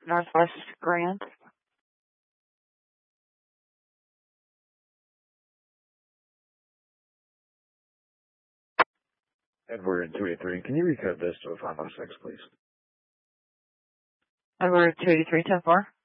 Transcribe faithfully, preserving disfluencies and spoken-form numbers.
Northwest Grand. Edward two eighty-three, can you recode this to a five oh six, please? Edward two eighty-three, ten four.